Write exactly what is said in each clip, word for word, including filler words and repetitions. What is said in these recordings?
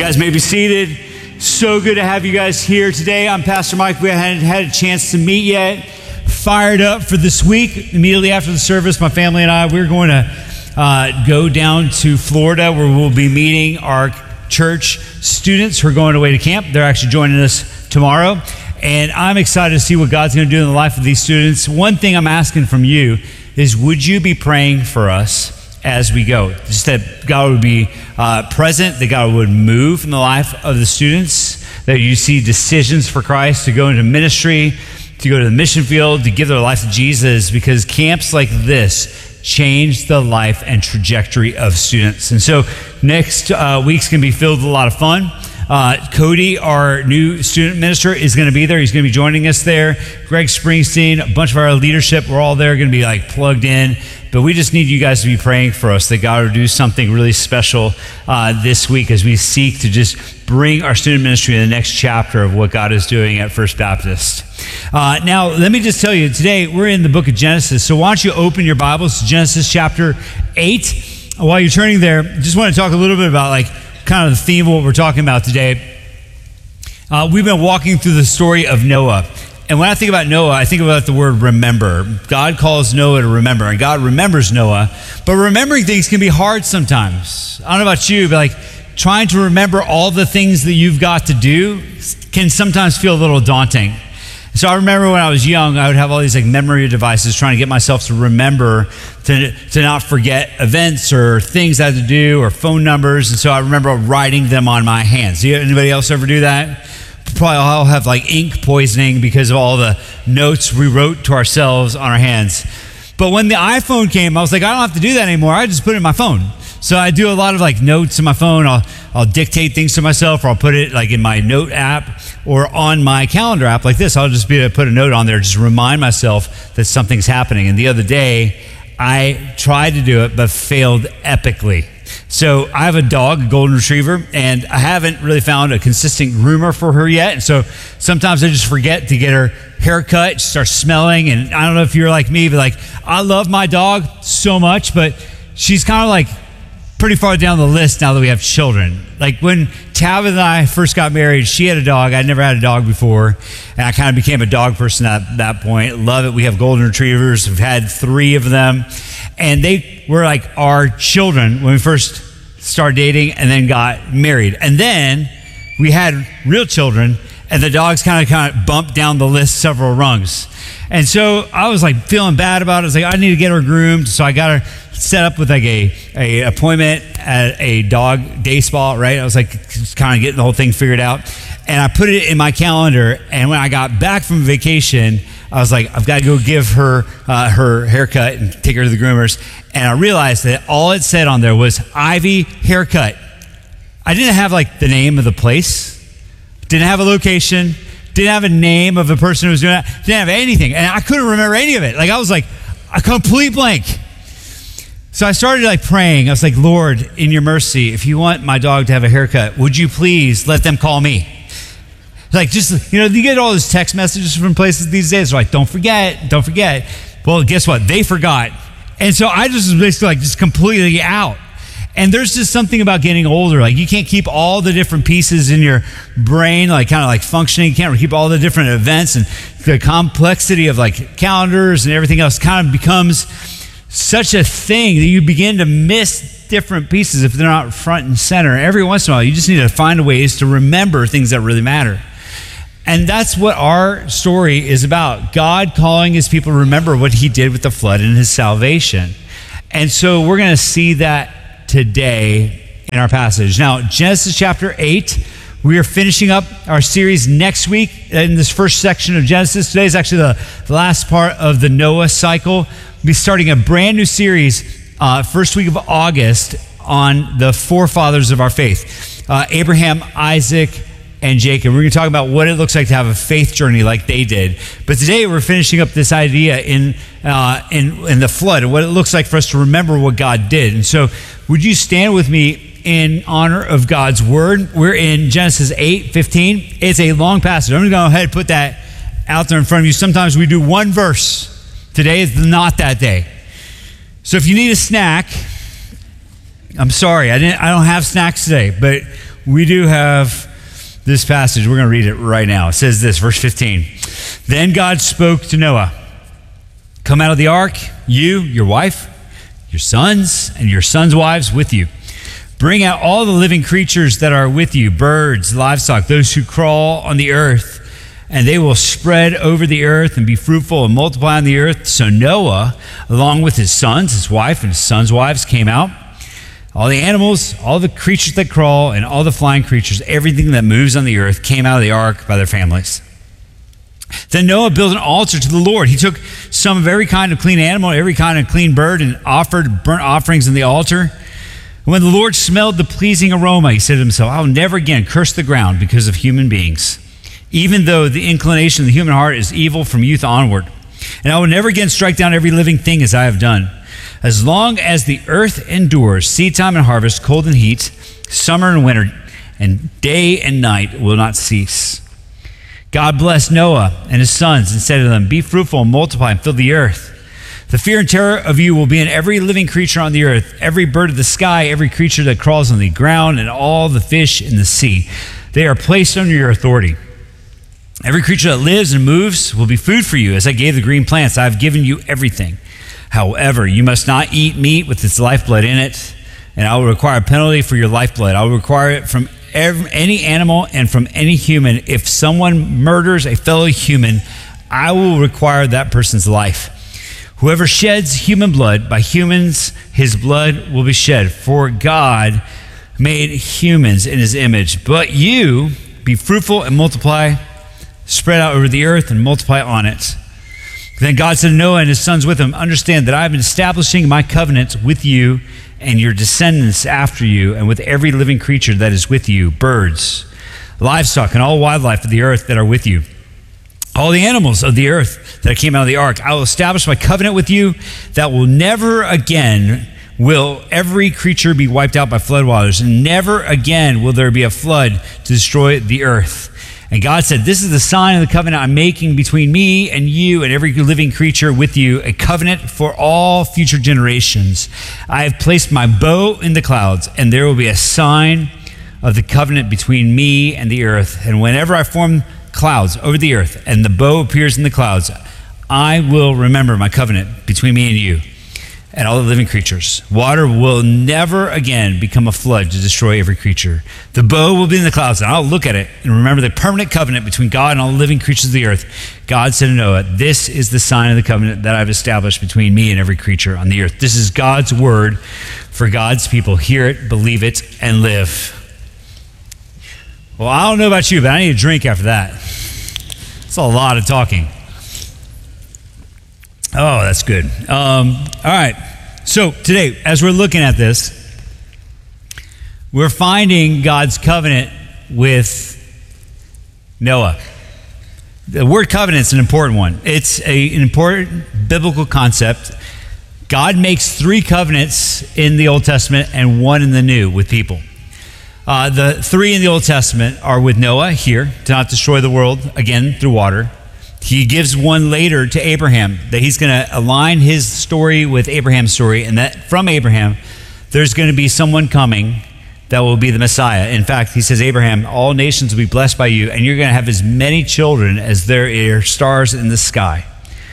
guys may be seated. So good to have you guys here today. I'm Pastor Mike. We hadn't had a chance to meet yet. Fired up for this week. Immediately after the service, my family and I, we're going to uh, go down to Florida where we'll be meeting our church students who are going away to camp. They're actually joining us tomorrow. And I'm excited to see what God's going to do in the life of these students. One thing I'm asking from you is, would you be praying for us as we go? Just that God would be uh, present, that God would move in the life of the students, that you see decisions for Christ to go into ministry, to go to the mission field, to give their life to Jesus, because camps like this change the life and trajectory of students. And so next uh, week's going to be filled with a lot of fun. Uh, Cody, our new student minister, is going to be there. He's going to be joining us there. Greg Springsteen, a bunch of our leadership, we're all there going to be like plugged in. But we just need you guys to be praying for us that God will do something really special uh, this week as we seek to just bring our student ministry to the next chapter of what God is doing at First Baptist. Uh, now, let me just tell you, today we're in the book of Genesis. So why don't you open your Bibles to Genesis chapter eight. While you're turning there, just want to talk a little bit about like kind of the theme of what we're talking about today. Uh, we've been walking through the story of Noah. And when I think about Noah, I think about the word remember. God calls Noah to remember, and God remembers Noah. But remembering things can be hard sometimes. I don't know about you, but like trying to remember all the things that you've got to do can sometimes feel a little daunting. So I remember when I was young, I would have all these like memory devices trying to get myself to remember, to, to not forget events or things I had to do or phone numbers. And so I remember writing them on my hands. Do you, anybody else ever do that? Probably all have like ink poisoning because of all the notes we wrote to ourselves on our hands. But when the iPhone came, I was like, I don't have to do that anymore. I just put it in my phone. So I do a lot of like notes in my phone. I'll, I'll dictate things to myself, or I'll put it like in my note app or on my calendar app like this. I'll just be able to put a note on there, just remind myself that something's happening. And the other day, I tried to do it, but failed epically. So I have a dog, a golden retriever, and I haven't really found a consistent groomer for her yet. And so sometimes I just forget to get her hair cut. She starts smelling. And I don't know if you're like me, but like I love my dog so much, but she's kind of like pretty far down the list now that we have children. Like when Tabitha and I first got married, she had a dog. I'd never had a dog before. And I kind of became a dog person at that point. Love it. We have golden retrievers. We've had three of them. And they were like our children when we first started dating and then got married. And then we had real children, and the dogs kind of kind of bumped down the list several rungs. And so I was like feeling bad about it. I was like, I need to get her groomed. So I got her set up with like a, a appointment at a dog day spa, right? I was like just kind of getting the whole thing figured out. And I put it in my calendar. And when I got back from vacation, I was like, I've got to go give her uh, her haircut and take her to the groomers. And I realized that all it said on there was Ivy Haircut. I didn't have like the name of the place, didn't have a location, didn't have a name of the person who was doing it, didn't have anything. And I couldn't remember any of it. Like I was like a complete blank. So I started like praying. I was like, Lord, in your mercy, if you want my dog to have a haircut, would you please let them call me? Like just, you know, you get all those text messages from places these days. They're like, don't forget, don't forget. Well, guess what? They forgot. And so I just was basically like just completely out. And there's just something about getting older. Like you can't keep all the different pieces in your brain, like kind of like functioning. You can't keep all the different events, and the complexity of like calendars and everything else kind of becomes such a thing that you begin to miss different pieces if they're not front and center. Every once in a while, you just need to find ways to remember things that really matter. And that's what our story is about. God calling his people to remember what he did with the flood and his salvation. And so we're going to see that today in our passage. Now, Genesis chapter eight, we are finishing up our series next week in this first section of Genesis. Today is actually the, the last part of the Noah cycle. We'll be starting a brand new series uh, first week of August on the forefathers of our faith. Uh, Abraham, Isaac, and Jacob. We're going to talk about what it looks like to have a faith journey like they did. But today we're finishing up this idea in uh, in, in the flood and what it looks like for us to remember what God did. And so would you stand with me in honor of God's word? We're in Genesis eight fifteen. It's a long passage. I'm going to go ahead and put that out there in front of you. Sometimes we do one verse. Today is not that day. So if you need a snack, I'm sorry, I didn't. I don't have snacks today, but we do have this passage. We're going to read it right now. It says this, verse fifteen. Then God spoke to Noah, come out of the ark, you, your wife, your sons, and your sons' wives with you. Bring out all the living creatures that are with you, birds, livestock, those who crawl on the earth, and they will spread over the earth and be fruitful and multiply on the earth. So Noah, along with his sons, his wife, and his sons' wives came out. All the animals, all the creatures that crawl, and all the flying creatures, everything that moves on the earth came out of the ark by their families. Then Noah built an altar to the Lord. He took some of every kind of clean animal, every kind of clean bird, and offered burnt offerings in the altar. When the Lord smelled the pleasing aroma, he said to himself, I will never again curse the ground because of human beings, even though the inclination of the human heart is evil from youth onward. And I will never again strike down every living thing as I have done. As long as the earth endures, seed time and harvest, cold and heat, summer and winter, and day and night will not cease. God blessed Noah and his sons and said to them, be fruitful and multiply and fill the earth. The fear and terror of you will be in every living creature on the earth, every bird of the sky, every creature that crawls on the ground, and all the fish in the sea. They are placed under your authority. Every creature that lives and moves will be food for you. As I gave the green plants, I have given you everything. However, you must not eat meat with its lifeblood in it, and I will require a penalty for your lifeblood. I will require it from every, any animal and from any human. If someone murders a fellow human, I will require that person's life. Whoever sheds human blood, by humans his blood will be shed. For God made humans in his image. But you, be fruitful and multiply, spread out over the earth and multiply on it. Then God said to Noah and his sons with him, understand that I have been establishing my covenant with you and your descendants after you, and with every living creature that is with you, birds, livestock, and all wildlife of the earth that are with you. All the animals of the earth that came out of the ark, I will establish my covenant with you that will never again will every creature be wiped out by floodwaters, and never again will there be a flood to destroy the earth. And God said, this is the sign of the covenant I'm making between me and you and every living creature with you, a covenant for all future generations. I have placed my bow in the clouds, and there will be a sign of the covenant between me and the earth. And whenever I form clouds over the earth and the bow appears in the clouds, I will remember my covenant between me and you and all the living creatures. Water will never again become a flood to destroy every creature. The bow will be in the clouds, and I'll look at it and remember the permanent covenant between God and all the living creatures of the earth. God said to Noah, this is the sign of the covenant that I've established between me and every creature on the earth. This is God's word for God's people. Hear it, believe it, and live. Well, I don't know about you, but I need a drink after that. It's a lot of talking. Oh, that's good. Um, all right. So today, as we're looking at this, we're finding God's covenant with Noah. The word covenant is an important one. It's a, an important biblical concept. God makes three covenants in the Old Testament and one in the New with people. Uh, the three in the Old Testament are with Noah here to not destroy the world again through water. He gives one later to Abraham that he's going to align his story with Abraham's story, and that from Abraham there's going to be someone coming that will be the Messiah. In fact, he says, Abraham, all nations will be blessed by you, and you're going to have as many children as there are stars in the sky.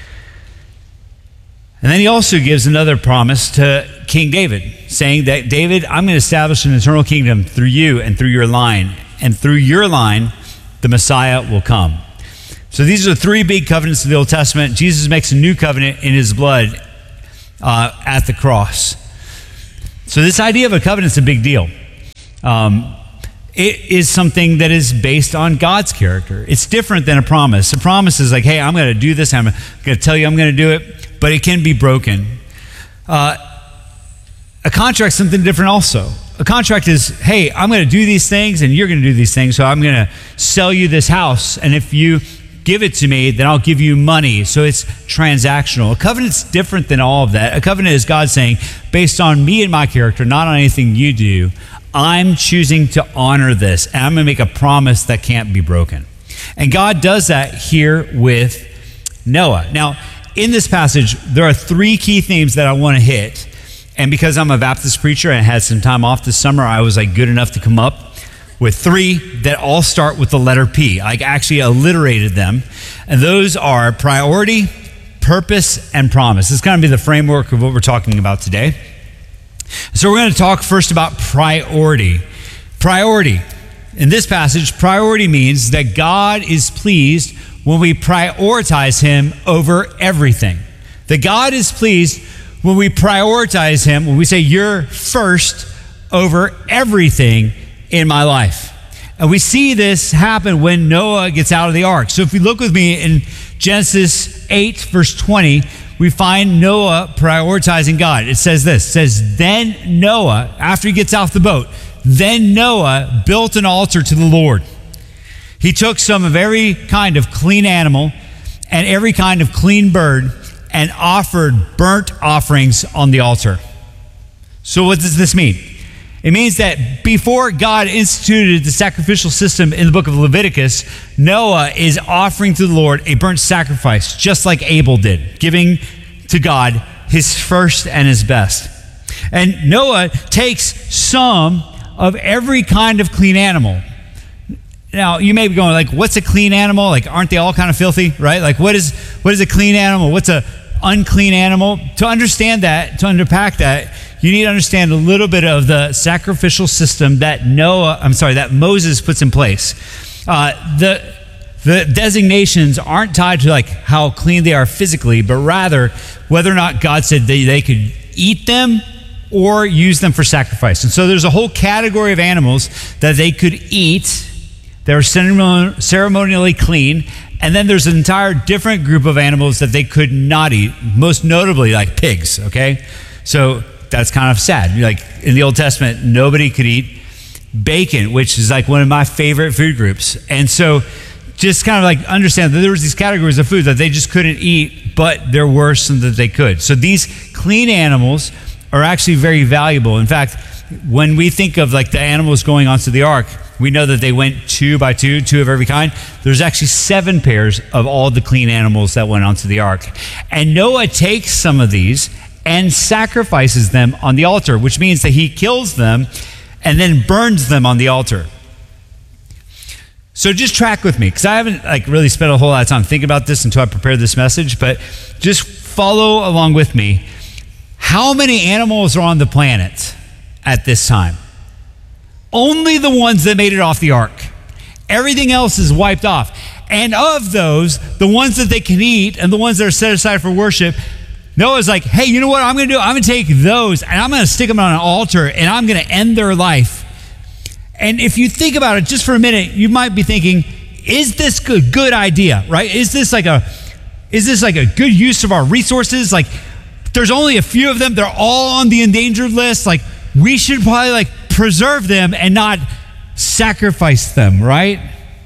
And then he also gives another promise to King David, saying that, David, I'm going to establish an eternal kingdom through you and through your line. And through your line, the Messiah will come. So these are the three big covenants of the Old Testament. Jesus makes a new covenant in his blood uh, at the cross. So this idea of a covenant is a big deal. Um, it is something that is based on God's character. It's different than a promise. A promise is like, hey, I'm going to do this. I'm going to tell you I'm going to do it. But it can be broken. Uh, a contract is something different also. A contract is, hey, I'm going to do these things and you're going to do these things. So I'm going to sell you this house. And if you give it to me, then I'll give you money. So it's transactional. A covenant's different than all of that. A covenant is God saying, based on me and my character, not on anything you do, I'm choosing to honor this. And I'm going to make a promise that can't be broken. And God does that here with Noah. Now, in this passage, there are three key themes that I want to hit. And because I'm a Baptist preacher and had some time off this summer, I was like good enough to come up with three that all start with the letter P. I actually alliterated them. And those are priority, purpose, and promise. This is going to be the framework of what we're talking about today. So we're going to talk first about priority. Priority. In this passage, priority means that God is pleased when we prioritize him over everything. That God is pleased when we prioritize him, when we say, you're first over everything in my life. And we see this happen when Noah gets out of the ark. So if we look with me in Genesis eight, verse twenty, we find Noah prioritizing God. It says this, it says, then Noah, after he gets off the boat, then Noah built an altar to the Lord. He took some of every kind of clean animal and every kind of clean bird and offered burnt offerings on the altar. So what does this mean? It means that before God instituted the sacrificial system in the book of Leviticus, Noah is offering to the Lord a burnt sacrifice, just like Abel did, giving to God his first and his best. And Noah takes some of every kind of clean animal. Now, you may be going like, what's a clean animal? Like, aren't they all kind of filthy, right? Like, what is what is a clean animal? What's a unclean animal? To understand that, to unpack that, you need to understand a little bit of the sacrificial system that Noah, I'm sorry, that Moses puts in place. Uh, the the designations aren't tied to like how clean they are physically, but rather whether or not God said they, they could eat them or use them for sacrifice. And so there's a whole category of animals that they could eat that are ceremonially clean. And then there's an entire different group of animals that they could not eat, most notably like pigs, okay? So that's kind of sad. Like in the Old Testament, nobody could eat bacon, which is like one of my favorite food groups. And so just kind of like understand that there was these categories of food that they just couldn't eat, but there were some that they could. So these clean animals are actually very valuable. In fact, when we think of like the animals going onto the ark, we know that they went two by two, two of every kind. There's actually seven pairs of all the clean animals that went onto the ark. And Noah takes some of these and sacrifices them on the altar, which means that he kills them and then burns them on the altar. So just track with me, because I haven't like really spent a whole lot of time thinking about this until I prepared this message, but just follow along with me. How many animals are on the planet at this time? Only the ones that made it off the ark. Everything else is wiped off. And of those, the ones that they can eat and the ones that are set aside for worship, Noah's like, hey, you know what I'm going to do? I'm going to take those and I'm going to stick them on an altar and I'm going to end their life. And if you think about it just for a minute, you might be thinking, is this good, good idea, right? Is this like a, is this like a good use of our resources? Like, there's only a few of them. They're all on the endangered list. Like, we should probably like preserve them and not sacrifice them, right?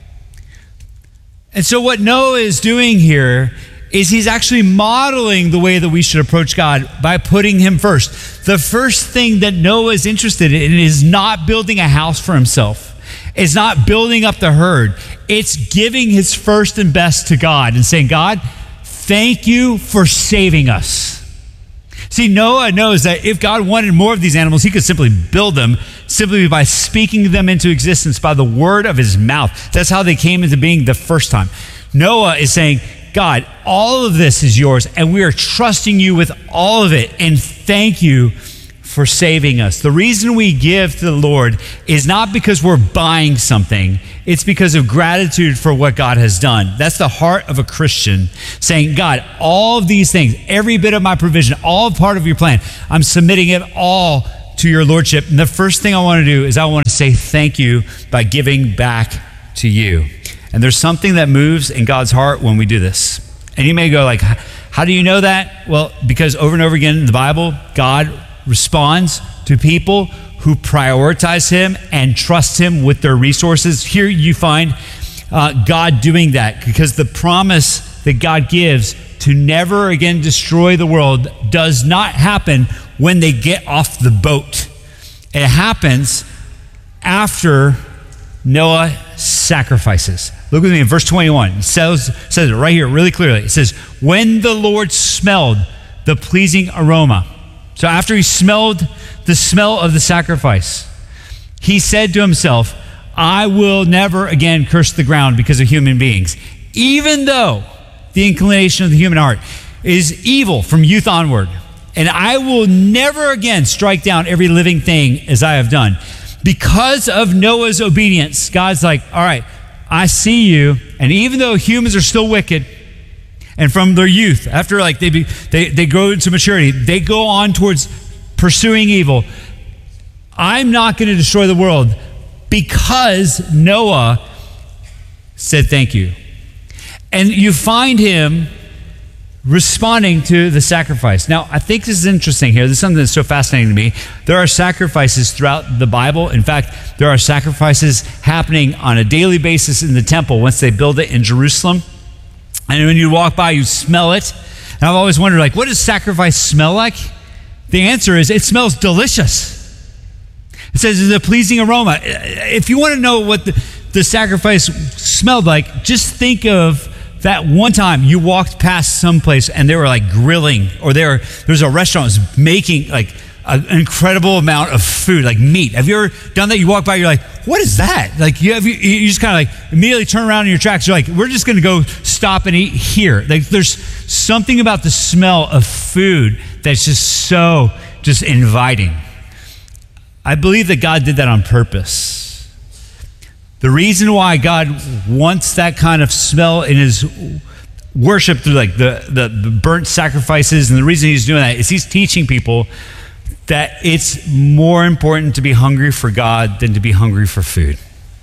And so what Noah is doing here is he's actually modeling the way that we should approach God by putting him first. The first thing that Noah is interested in is not building a house for himself. It's not building up the herd. It's giving his first and best to God and saying, God, thank you for saving us. See, Noah knows that if God wanted more of these animals, he could simply build them simply by speaking them into existence by the word of his mouth. That's how they came into being the first time. Noah is saying, God, all of this is yours, and we are trusting you with all of it, and thank you for saving us. The reason we give to the Lord is not because we're buying something. It's because of gratitude for what God has done. That's the heart of a Christian, saying, God, all of these things, every bit of my provision, all part of your plan, I'm submitting it all to your Lordship. And the first thing I want to do is I want to say thank you by giving back to you. And there's something that moves in God's heart when we do this. And you may go like, how do you know that? Well, because over and over again in the Bible, God responds to people who prioritize him and trust him with their resources. Here you find uh, God doing that, because the promise that God gives to never again destroy the world does not happen when they get off the boat. It happens after Noah sacrifices. Look with me in verse twenty-one. It says, says it right here really clearly. It says, when the Lord smelled the pleasing aroma. So after he smelled the smell of the sacrifice, he said to himself, I will never again curse the ground because of human beings, even though the inclination of the human heart is evil from youth onward. And I will never again strike down every living thing as I have done. Because of Noah's obedience, God's like, all right, I see you. And even though humans are still wicked, and from their youth, after like they, be, they, they grow into maturity, they go on towards pursuing evil, I'm not going to destroy the world because Noah said thank you. And you find him responding to the sacrifice. Now, I think this is interesting here. This is something that's so fascinating to me. There are sacrifices throughout the Bible. In fact, there are sacrifices happening on a daily basis in the temple once they build it in Jerusalem. And when you walk by, you smell it. And I've always wondered, like, what does sacrifice smell like? The answer is it smells delicious. It says it's a pleasing aroma. If you want to know what the, the sacrifice smelled like, just think of that one time you walked past someplace and they were like grilling, or there were, there's a restaurant that was making like an incredible amount of food, like meat. Have you ever done that? You walk by, you're like, what is that? Like you have, you, you just kind of like immediately turn around in your tracks. You're like, we're just going to go stop and eat here. Like there's something about the smell of food that's just so just inviting. I believe that God did that on purpose. The reason why God wants that kind of smell in his worship through like the, the, the burnt sacrifices, and the reason he's doing that is he's teaching people that it's more important to be hungry for God than to be hungry for food.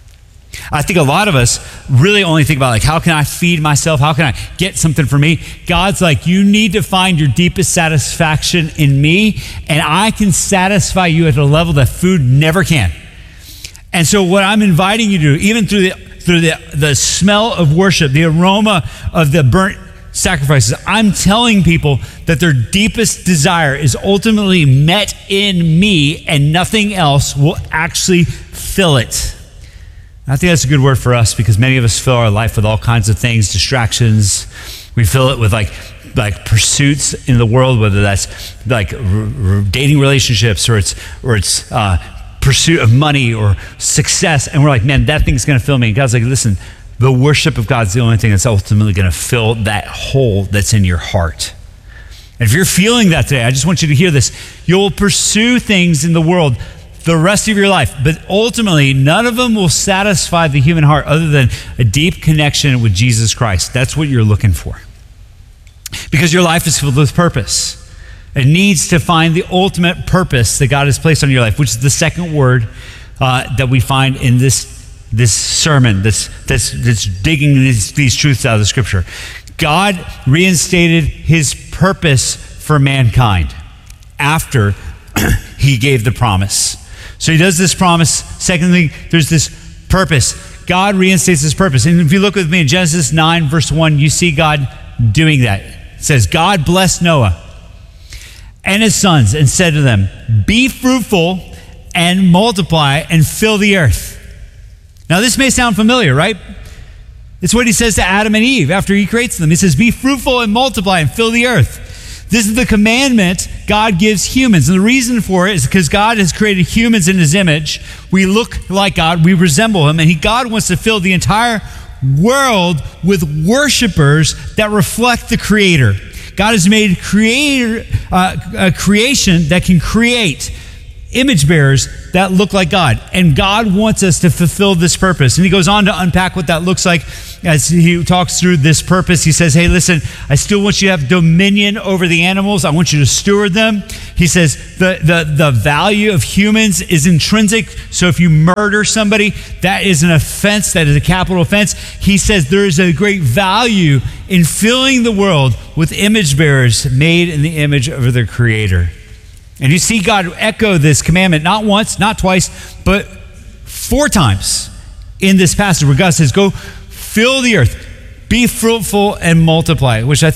I think a lot of us really only think about like, how can I feed myself? How can I get something for me? God's like, you need to find your deepest satisfaction in me, and I can satisfy you at a level that food never can. And so what I'm inviting you to do, even through the through the, the smell of worship, the aroma of the burnt sacrifices, I'm telling people that their deepest desire is ultimately met in me, and nothing else will actually fill it. I think that's a good word for us, because many of us fill our life with all kinds of things, distractions. We fill it with like like pursuits in the world, whether that's like r- r- dating relationships, or it's or it's uh, pursuit of money or success, and we're like, man, that thing's going to fill me. And God's like, listen, the worship of God's the only thing that's ultimately going to fill that hole that's in your heart. And if you're feeling that today, I just want you to hear this. You'll pursue things in the world the rest of your life, but ultimately none of them will satisfy the human heart other than a deep connection with Jesus Christ. That's what you're looking for, because your life is filled with purpose. It needs to find the ultimate purpose that God has placed on your life, which is the second word uh, that we find in this this sermon that's, that's, that's digging these, these truths out of the scripture. God reinstated his purpose for mankind after he gave the promise. So he does this promise. Secondly, there's this purpose. God reinstates his purpose. And if you look with me in Genesis nine, verse one, you see God doing that. It says, God blessed Noah and his sons and said to them, be fruitful and multiply and fill the earth. Now this may sound familiar, right? It's what he says to Adam and Eve after he creates them. He says, be fruitful and multiply and fill the earth. This is the commandment God gives humans. And the reason for it is because God has created humans in his image. We look like God, we resemble him, and he, God wants to fill the entire world with worshipers that reflect the Creator. God has made creator, uh, a creation that can create image bearers that look like God. And God wants us to fulfill this purpose. And he goes on to unpack what that looks like as he talks through this purpose. He says, hey, listen, I still want you to have dominion over the animals. I want you to steward them. He says the, the, the value of humans is intrinsic. So if you murder somebody, that is an offense. That is a capital offense. He says there is a great value in filling the world with image bearers made in the image of their Creator. And you see God echo this commandment not once, not twice, but four times in this passage where God says, go fill the earth, be fruitful and multiply, which I think